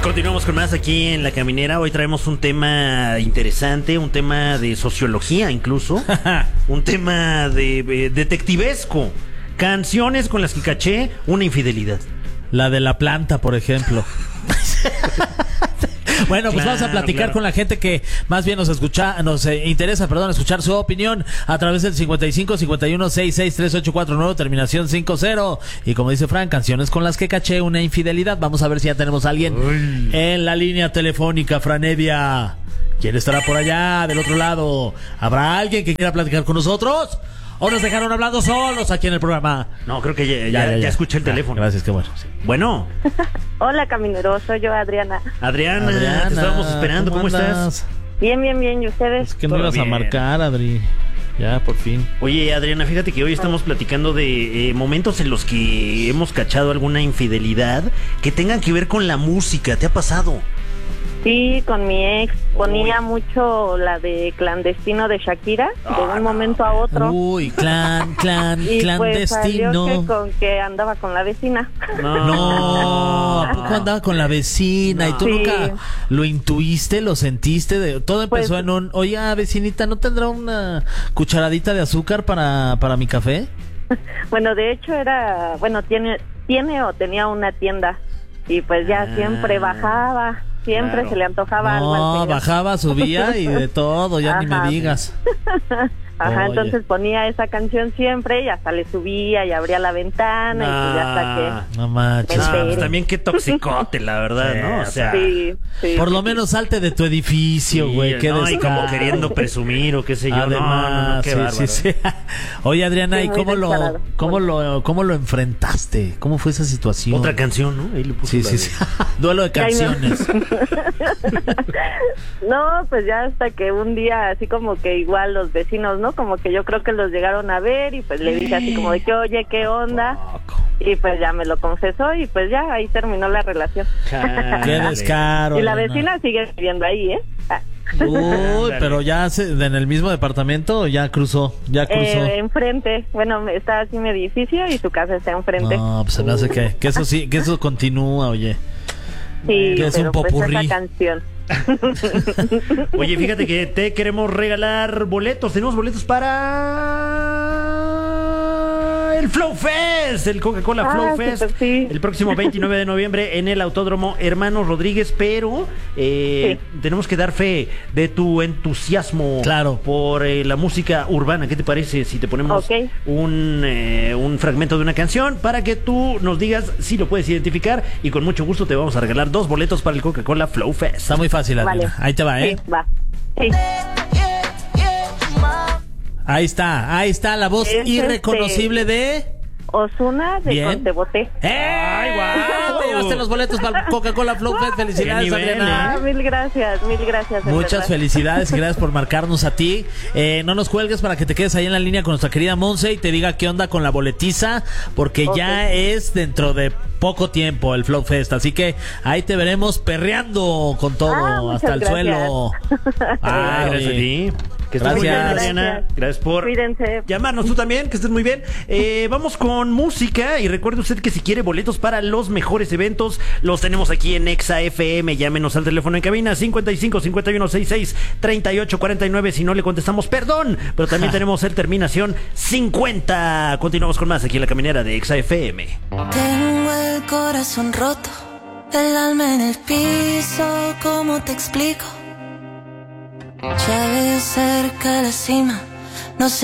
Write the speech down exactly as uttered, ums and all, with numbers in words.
Continuamos con más aquí en La Caminera. Hoy traemos un tema interesante, un tema de sociología incluso, un tema de, de detectivesco, canciones con las que caché una infidelidad. La de la planta, por ejemplo. Bueno, pues Claro, vamos a platicar claro. con la gente que más bien nos escucha, nos eh, interesa, perdón, escuchar su opinión a través del cincuenta y cinco, cincuenta y uno, sesenta y seis, treinta y ocho cuarenta y nueve, terminación cincuenta. Y como dice Frank, canciones con las que caché una infidelidad. Vamos a ver si ya tenemos a alguien Uy. en la línea telefónica, Franevia. ¿Quién estará por allá, del otro lado? ¿Habrá alguien que quiera platicar con nosotros? ¿O nos dejaron hablando solos aquí en el programa? No, creo que ya, ya, ya escuché el Ah, teléfono. Gracias, qué bueno. Sí. Bueno, Hola, caminero, soy yo, Adriana. Adriana, Adriana, te estábamos esperando. ¿Cómo, andas? estás? Bien, bien, bien, ¿y ustedes? Es que no Todo ibas a bien. marcar, Adri. Ya, por fin. Oye, Adriana, fíjate que hoy estamos platicando de eh, momentos en los que hemos cachado alguna infidelidad que tengan que ver con la música. ¿Te ha pasado? Sí, con mi ex ponía mucho la de Clandestino de Shakira, de un momento a otro. Uy, clan, clan, y pues salió clandestino. que, con que andaba con la vecina. No, ¿a poco andaba con la vecina? No. ¿Y tú Sí. nunca lo intuiste, lo sentiste? De, todo empezó Pues- en un, oiga, vecinita, ¿no tendrá una cucharadita de azúcar para, para mi café? Bueno, de hecho era, bueno, tiene, tiene o tenía una tienda y pues ya Ah, siempre bajaba, siempre claro. se le antojaba algo al No, señor. bajaba, subía y de todo, ya ni Ajá. me digas. Ajá, Oye. entonces ponía esa canción siempre y hasta le subía y abría la ventana y pues ya hasta que... No manches. Ah, Espere. pues también qué toxicote, la verdad, Sí, ¿no? O sea, Sí, sí. Por lo menos salte de tu edificio, sí, güey. Qué no, y como descaro. queriendo presumir o qué sé yo. Además, no, no, no, qué sí, bárbaro. sí, sí. Oye, Adriana, Sí, ¿y muy cómo lo, descarado. cómo lo, cómo lo enfrentaste? ¿Cómo fue esa situación? Otra canción, ¿no? Ahí le puso Sí, la sí, de- sí. Duelo de Ay, no. canciones. No, pues ya hasta que un día así como que igual los vecinos, ¿no? Como que yo creo que los llegaron a ver y pues le dije así como de que, oye, ¿qué onda? Y pues ya me lo confesó y pues ya ahí terminó la relación. Chale. Qué descaro. Y la Adriana. vecina sigue viviendo ahí, ¿eh? Ah. Uy, pero ya se, en el mismo departamento o ya cruzó, ya cruzó. Eh, enfrente, bueno, está así mi edificio y su casa está enfrente. No, pues se me hace que, que eso sí, que eso continúa, oye. Sí, que es pero un pues popurrí. esa canción. Oye, fíjate que te queremos regalar boletos. Tenemos boletos para el Flow Fest, el Coca-Cola Ah, Flow Fest, súper, sí. el próximo veintinueve de noviembre en el Autódromo Hermanos Rodríguez. Pero eh, tenemos que dar fe de tu entusiasmo Claro. por eh, la música urbana. ¿Qué te parece si te ponemos Ok. un, eh, un fragmento de una canción para que tú nos digas si lo puedes identificar? Y con mucho gusto te vamos a regalar dos boletos para el Coca-Cola Flow Fest. Está muy fácil, Adriana. Vale. Ahí te va, ¿eh? Sí, va. Sí. Ahí está, ahí está la voz Es irreconocible de... Ozuna de Bien. Conteboté. ¡Ay, guau! Te llevaste los boletos para el Coca-Cola Flow Fest. Felicidades, Qué nivel, Adriana. Ah, mil gracias, mil gracias. en Muchas verdad. felicidades y gracias por marcarnos a ti. Eh, no nos cuelgues para que te quedes ahí en la línea con nuestra querida Monse y te diga qué onda con la boletiza, porque Ok. ya es dentro de poco tiempo el Flow Fest. Así que ahí te veremos perreando con todo Ah, muchas hasta el gracias. suelo. Ah, Ay, gracias a oye. ti. Que estés muy bien, Gracias. Adriana. Gracias. Gracias por Cuídense. llamarnos tú también, que estés muy bien. Eh, vamos con música y recuerde usted que si quiere boletos para los mejores eventos, los tenemos aquí en Exa F M. Llámenos al teléfono en cabina cincuenta y cinco, cincuenta y uno, sesenta y seis, treinta y ocho cuarenta y nueve. Si no le contestamos, perdón, pero también tenemos el terminación cincuenta. Continuamos con más aquí en La Caminera de Exa F M. Tengo el corazón roto, el alma en el piso, ¿cómo te explico? Ya ves cerca la cima, no sé.